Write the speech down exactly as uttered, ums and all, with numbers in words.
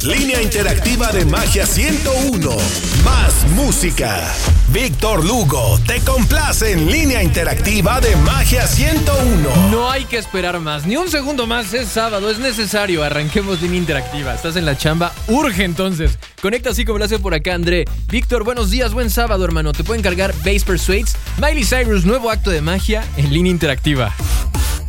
Línea interactiva de Magia ciento uno. Más música. Víctor Lugo te complace en Línea interactiva de Magia ciento uno. No hay que esperar más, ni un segundo más. Es sábado, es necesario. Arranquemos Línea interactiva. Estás en la chamba, urge entonces. Conecta así como lo hace por acá André. Víctor, buenos días, buen sábado, hermano. Te pueden cargar Bass Persuades, Miley Cyrus, nuevo acto de magia en Línea interactiva.